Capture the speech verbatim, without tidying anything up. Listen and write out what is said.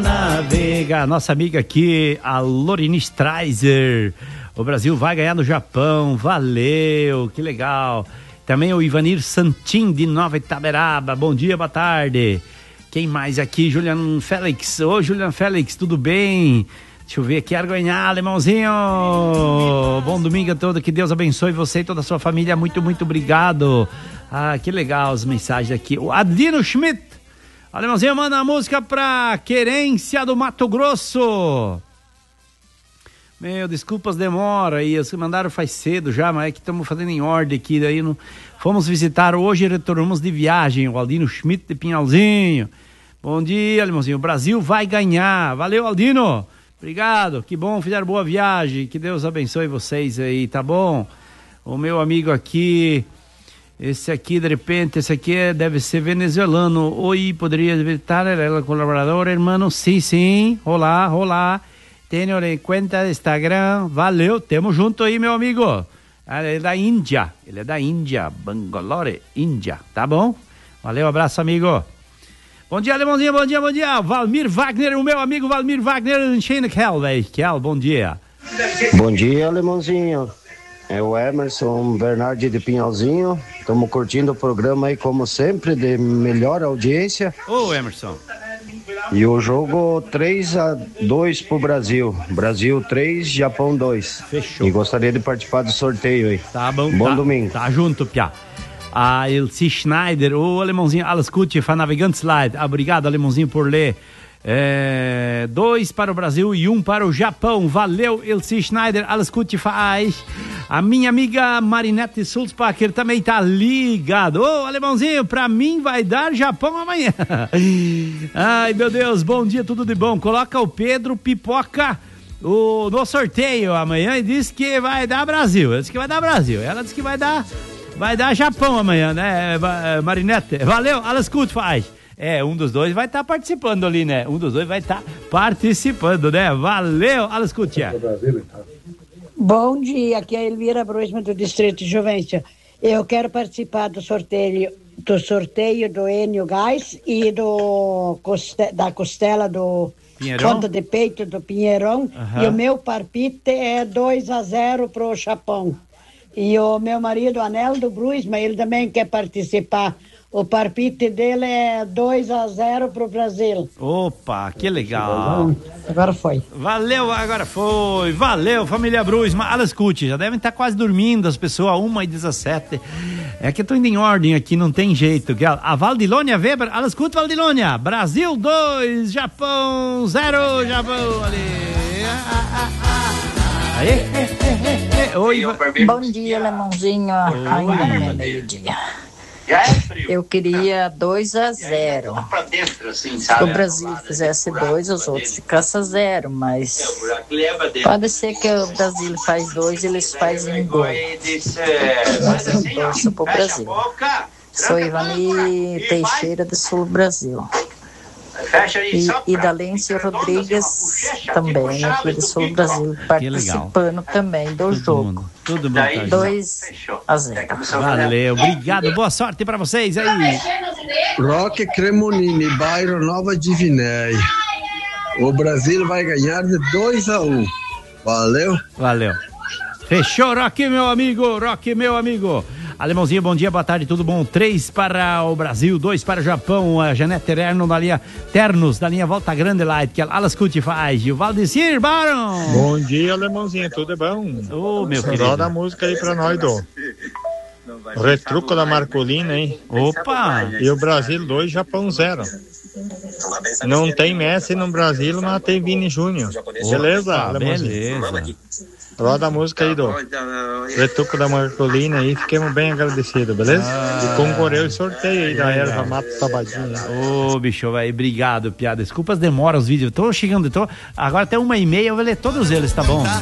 Navega, nossa amiga aqui, a Lorine Streiser. O Brasil vai ganhar no Japão, valeu, que legal. Também o Ivanir Santin de Nova Itaberaba, bom dia, boa tarde. Quem mais aqui? Julian Félix, ô Julian Félix, tudo bem? Deixa eu ver, quero ganhar, alemãozinho. Bom domingo a todos, que Deus abençoe você e toda a sua família, muito, muito obrigado. Ah, que legal as mensagens aqui. O Adino Schmidt, alemãozinho, manda a música pra Querência do Mato Grosso. Meu, desculpas, demora aí, os que mandaram faz cedo já, mas é que estamos fazendo em ordem aqui, daí não... Fomos visitar hoje e retornamos de viagem, o Aldino Schmidt de Pinhalzinho. Bom dia, alemãozinho, o Brasil vai ganhar, valeu, Aldino, obrigado, que bom, fizeram boa viagem, que Deus abençoe vocês aí, tá bom? O meu amigo aqui, esse aqui, de repente, esse aqui é, deve ser venezuelano. Oi, poderia estar el colaborador, hermano? Sim, sim, olá, olá. Tenho em conta Instagram, valeu, tamo junto aí, meu amigo. Ele é da Índia, ele é da Índia, Bangalore, Índia, tá bom? Valeu, abraço, amigo. Bom dia, alemãozinho, bom dia, bom dia. Valmir Wagner, o meu amigo Valmir Wagner, Shane Kel, velho. Kel, bom dia. Bom dia, alemãozinho. É o Emerson Bernardi de Pinhalzinho. Estamos curtindo o programa aí, como sempre, de melhor audiência. Ô, Emerson. E o jogo três a dois pro Brasil. Brasil três, Japão dois. Fechou. E gostaria de participar do sorteio aí. Tá bom. Bom tá, domingo. Tá junto, Pia. A Elci Schneider, o alemãozinho, alles Gute, von Navigantsleid. Obrigado, alemãozinho, por ler. É, dois para o Brasil e um para o Japão. Valeu, Elci Schneider, alles Gute faz. A minha amiga Marinette Sulzbacher também tá ligado. Ô, alemãozinho, pra mim vai dar Japão amanhã. Ai, meu Deus, bom dia, tudo de bom. Coloca o Pedro Pipoca o, no sorteio amanhã e diz que vai dar Brasil. Ela disse que vai dar Brasil. Ela disse que vai dar, vai dar Japão amanhã, né, Marinette? Valeu, alles Gute faz. É, um dos dois vai estar tá participando ali, né? Um dos dois vai estar tá participando, né? Valeu, alles Gute. Bom dia, aqui é a Elvira Brusma do Distrito de Juvencio. Eu quero participar do sorteio do sorteio do Enio Gás e do coste, da costela do Pinheirão? Conta de peito do Pinheirão. Uhum. E o meu palpite é dois a zero pro Japão. E o meu marido, Anel do Brusma, ele também quer participar. O palpite dele é dois a zero pro Brasil. Opa, que legal. Agora foi. Valeu, agora foi. Valeu, família Brusma. Alles Gute, já devem estar quase dormindo as pessoas, uma e dezessete. É que eu tô indo em ordem aqui, não tem jeito. A Valdilônia Weber, Alles Gute, Valdilônia. Brasil dois, Japão zero, Japão ali. Aê, é, é, é, é. Oi, bom dia, alemãozinho. Ainda não é meio-dia. Eu queria dois a zero. Se o Brasil fizesse dois, os outros ficassem zero, mas pode ser que o Brasil faz dois e eles fazem gol. Mas eu torço pro Brasil. Sou Ivani Teixeira do Sul Brasil. E, e Dalêncio Rodrigues também, aqui do Sul do Brasil, participando também do Todo jogo. Mundo. Tudo bom, tá, dois a zero. Valeu, obrigado, boa sorte pra vocês aí. Roque Cremonini, bairro Nova Divinéia. O Brasil vai ganhar de dois a um. Valeu? Valeu. Fechou, Roque, meu amigo, Roque, meu amigo. Alemãozinho, bom dia, boa tarde, tudo bom? Três para o Brasil, dois para o Japão. A Janete Terno da linha Ternos, da linha Volta Grande Light, que ela Alles Gute faz. E o Valdecir Baron. Bom dia, alemãozinho, tudo bom? Ô, oh, meu querido. Roda a música aí pra nós, do Retruco da Marcolina, hein? Opa! E o Brasil dois, Japão zero. Não tem Messi no Brasil, mas tem Vini Júnior. Beleza, Opa, alemãozinho? beleza. Roda a música aí do Retuco da Marcolina aí, fiquemos bem agradecidos, beleza? Ah, e concorreu o sorteio aí da erva Mato Sabadinho. Ô, oh, bicho, velho, obrigado, piada. Desculpa as demoras, os vídeos. Tô chegando, tô. Agora até uma e meia, eu vou ler todos eles, tá bom?